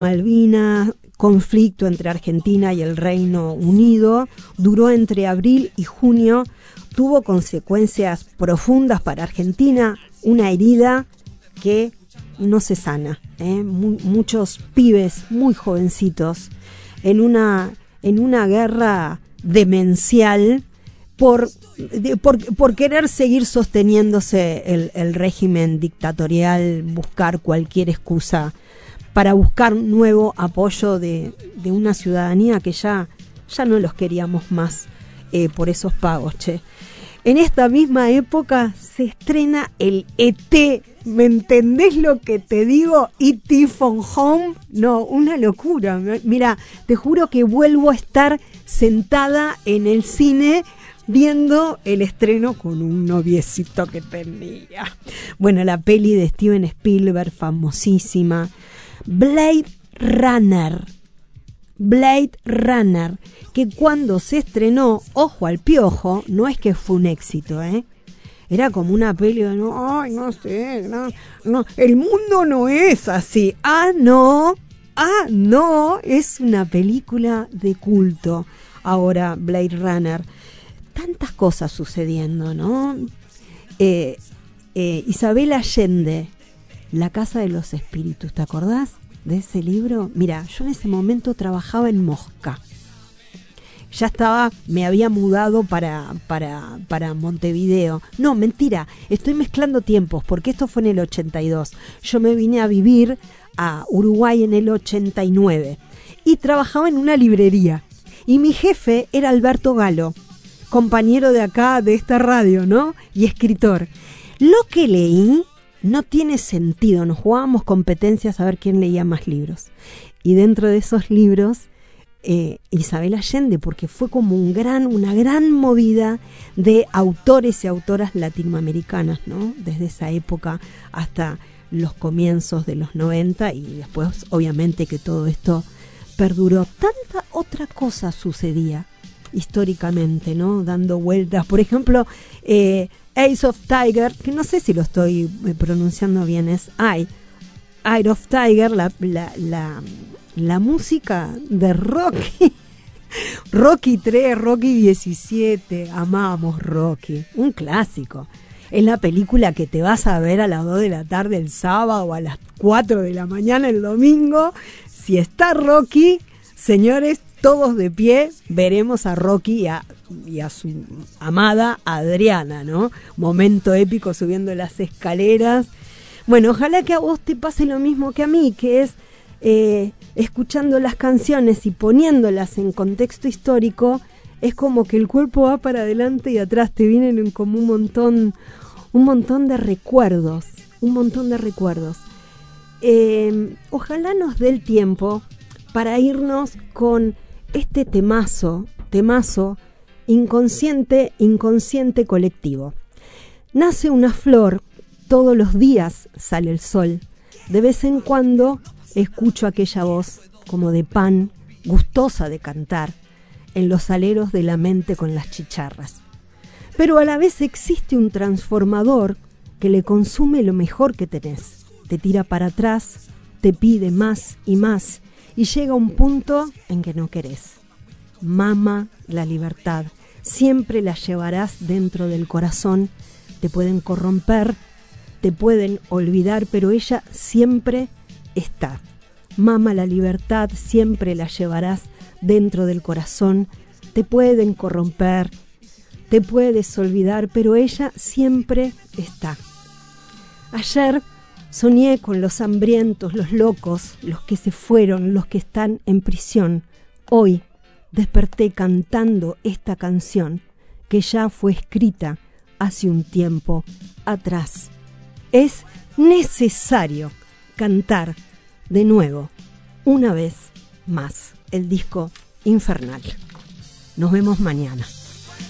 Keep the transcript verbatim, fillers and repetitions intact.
Malvinas, conflicto entre Argentina y el Reino Unido, duró entre abril y junio, tuvo consecuencias profundas para Argentina, una herida que no se sana, ¿eh? Mu- muchos pibes muy jovencitos en una, en una guerra demencial por, de, por, por querer seguir sosteniéndose el, el régimen dictatorial, buscar cualquier excusa para buscar nuevo apoyo de, de una ciudadanía que ya, ya no los queríamos más eh, por esos pagos, che. En esta misma época se estrena el E T, ¿me entendés lo que te digo? E T Phone Home, no, una locura. Mira, te juro que vuelvo a estar sentada en el cine viendo el estreno con un noviecito que tenía. Bueno, la peli de Steven Spielberg, famosísima. Blade Runner, Blade Runner, que cuando se estrenó, ojo al piojo, no es que fue un éxito, ¿eh? Era como una peli de, no, ay, no sé, no, no, el mundo no es así. Ah, no, ah, no, es una película de culto. Ahora, Blade Runner. Tantas cosas sucediendo, ¿no? Eh, eh, Isabel Allende, La Casa de los Espíritus, ¿te acordás de ese libro? Mira, yo en ese momento trabajaba en Mosca. Ya estaba, me había mudado para, para, para Montevideo. No, mentira, estoy mezclando tiempos, porque esto fue en el ochenta y dos. Yo me vine a vivir a Uruguay en el ochenta y nueve y trabajaba en una librería. Y mi jefe era Alberto Galo, compañero de acá, de esta radio, ¿no? Y escritor. Lo que leí no tiene sentido, nos jugábamos competencias a ver quién leía más libros. Y dentro de esos libros, eh, Isabel Allende, porque fue como un gran, una gran movida de autores y autoras latinoamericanas, ¿no? Desde esa época hasta los comienzos de los noventa, y después obviamente que todo esto perduró. Tanta otra cosa sucedía históricamente, ¿no? Dando vueltas. Por ejemplo, eh, Eyes of Tiger, que no sé si lo estoy pronunciando bien, es Eye, Eye of Tiger, la, la, la, la música de Rocky. Rocky tres, Rocky diecisiete, amamos Rocky, un clásico. Es la película que te vas a ver a las dos de la tarde el sábado o a las cuatro de la mañana el domingo. Si está Rocky, señores, todos de pie, veremos a Rocky y a, y a su amada Adriana, ¿no? Momento épico subiendo las escaleras. Bueno, ojalá que a vos te pase lo mismo que a mí, que es eh, escuchando las canciones y poniéndolas en contexto histórico, es como que el cuerpo va para adelante y atrás, te vienen como un montón, un montón de recuerdos, un montón de recuerdos. Eh, ojalá nos dé el tiempo para irnos con este temazo, temazo, inconsciente, inconsciente colectivo. Nace una flor, todos los días sale el sol. De vez en cuando escucho aquella voz como de pan, gustosa de cantar, en los aleros de la mente con las chicharras. Pero a la vez existe un transformador que le consume lo mejor que tenés. Te tira para atrás, te pide más y más, y llega un punto en que no querés. Mama la libertad, siempre la llevarás dentro del corazón. Te pueden corromper, te pueden olvidar, pero ella siempre está. Mama la libertad, siempre la llevarás dentro del corazón. Te pueden corromper, te puedes olvidar, pero ella siempre está. Ayer soñé con los hambrientos, los locos, los que se fueron, los que están en prisión. Hoy desperté cantando esta canción que ya fue escrita hace un tiempo atrás. Es necesario cantar de nuevo, una vez más, el disco Infernal. Nos vemos mañana.